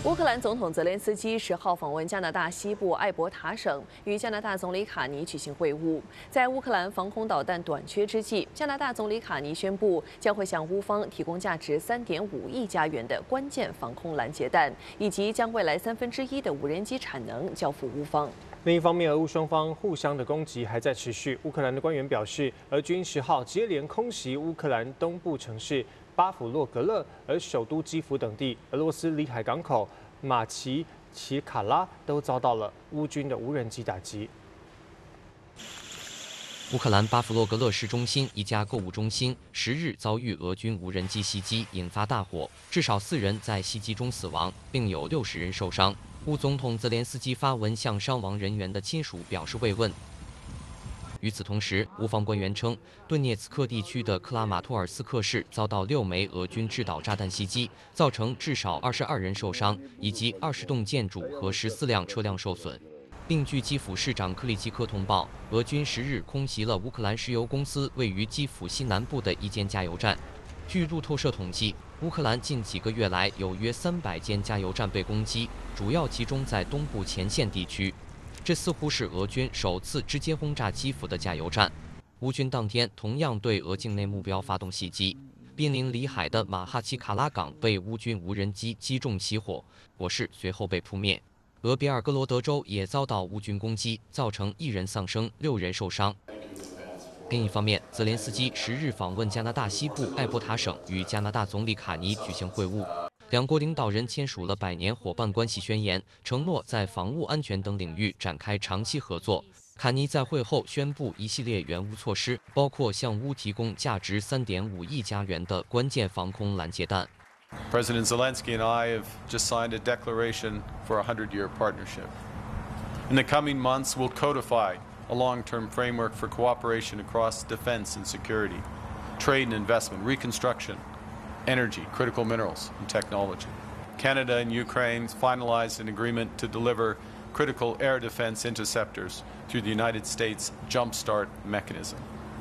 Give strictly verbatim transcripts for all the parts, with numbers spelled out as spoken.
乌克兰总统泽连斯基十号访问加拿大西部艾伯塔省，与加拿大总理卡尼举行会晤。在乌克兰防空导弹短缺之际，加拿大总理卡尼宣布将会向乌方提供价值三点五亿加元的关键防空拦截弹，以及将未来三分之一的无人机产能交付乌方。 另一方面，俄乌双方互相的攻击还在持续。乌克兰的官员表示，俄军十号接连空袭乌克兰东部城市巴甫洛格勒，而首都基辅等地、俄罗斯里海港口马奇奇卡拉都遭到了乌军的无人机打击。 乌克兰巴甫洛格勒市中心一家购物中心十日遭遇俄军无人机袭击，引发大火，至少四人在袭击中死亡，并有六十人受伤。乌总统泽连斯基发文向伤亡人员的亲属表示慰问。与此同时，乌方官员称，顿涅茨克地区的克拉马托尔斯克市遭到六枚俄军制导炸弹袭击，造成至少二十二人受伤，以及二十栋建筑和十四辆车辆受损。 并据基辅市长克里奇科通报，俄军十日空袭了乌克兰石油公司位于基辅西南部的一间加油站。据路透社统计，乌克兰近几个月来有约三百间加油站被攻击，主要集中在东部前线地区。这似乎是俄军首次直接轰炸基辅的加油站。乌军当天同样对俄境内目标发动袭击。濒临里海的马哈奇卡拉港被乌军无人机击中起火，火势随后被扑灭。 俄别尔哥罗德州也遭到乌军攻击，造成一人丧生，六人受伤。另一方面，泽连斯基十日访问加拿大西部艾伯塔省，与加拿大总理卡尼举行会晤。两国领导人签署了百年伙伴关系宣言，承诺在防务安全等领域展开长期合作。卡尼在会后宣布一系列援乌措施，包括向乌提供价值三点五亿加元的关键防空拦截弹。 President Zelensky and I have just signed a declaration for a hundred-year partnership. In the coming months, we'll codify a long-term framework for cooperation across defense and security, trade and investment, reconstruction, energy, critical minerals, and technology. Canada and Ukraine finalized an agreement to deliver critical air defense interceptors through the United States Jumpstart mechanism.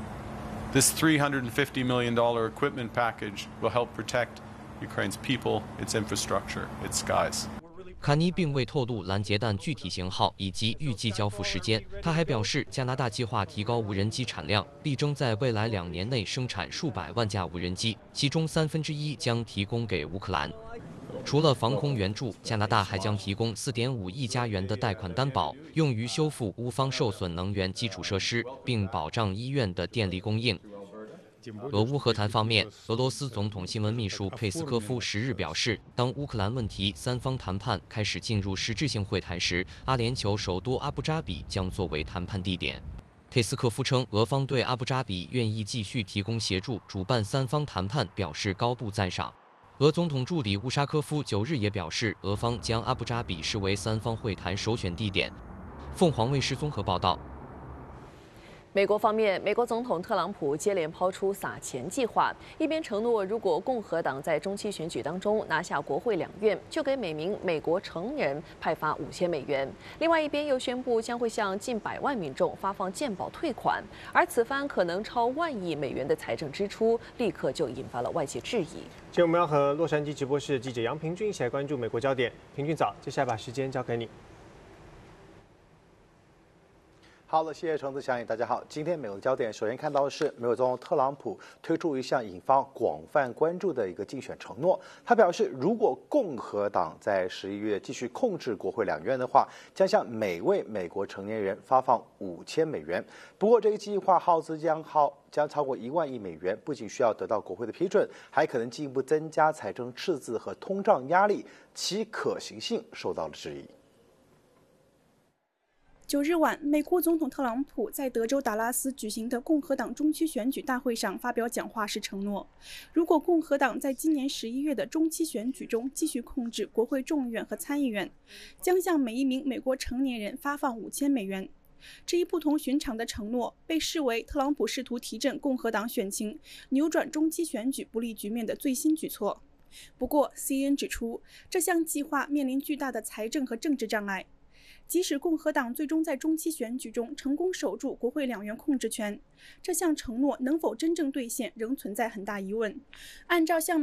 This three hundred fifty million dollars equipment package will help protect Ukraine's people, its infrastructure, its skies. 卡尼并未透露拦截弹具体型号以及预计交付时间。他还表示，加拿大计划提高无人机产量，力争在未来两年内生产数百万架无人机，其中三分之一将提供给乌克兰。除了防空援助，加拿大还将提供四点五亿加元的贷款担保，用于修复乌方受损能源基础设施，并保障医院的电力供应。 俄乌和谈方面，俄罗斯总统新闻秘书佩斯科夫十日表示，当乌克兰问题三方谈判开始进入实质性会谈时，阿联酋首都阿布扎比将作为谈判地点。佩斯科夫称，俄方对阿布扎比愿意继续提供协助主办三方谈判表示高度赞赏。俄总统助理乌沙科夫九日也表示，俄方将阿布扎比视为三方会谈首选地点。凤凰卫视综合报道。 美国方面，美国总统特朗普接连抛出撒钱计划，一边承诺如果共和党在中期选举当中拿下国会两院，就给每名美国成人派发五千美元；另外一边又宣布将会向近百万民众发放健保退款，而此番可能超万亿美元的财政支出，立刻就引发了外界质疑。 今天我们要和洛杉矶直播室的记者杨平均一起来关注美国焦点。平均早，接下来把时间交给你。 好了，谢谢橙子小颖，大家好。今天美国的焦点，首先看到的是美国总统特朗普推出一项引发广泛关注的一个竞选承诺。他表示，如果共和党在十一月继续控制国会两院的话，将向每位美国成年人发放五千美元。不过，这一计划耗资将耗将超过一万亿美元，不仅需要得到国会的批准，还可能进一步增加财政赤字和通胀压力，其可行性受到了质疑。 九日晚，美国总统特朗普在德州达拉斯举行的共和党中期选举大会上发表讲话时承诺，如果共和党在今年十一月的中期选举中继续控制国会众议院和参议院，将向每一名美国成年人发放五千美元。这一不同寻常的承诺被视为特朗普试图提振共和党选情、扭转中期选举不利局面的最新举措。不过 ，C N N 指出，这项计划面临巨大的财政和政治障碍。 即使共和党最终在中期选举中成功守住国会两院控制权，这项承诺能否真正兑现，仍存在很大疑问。按照向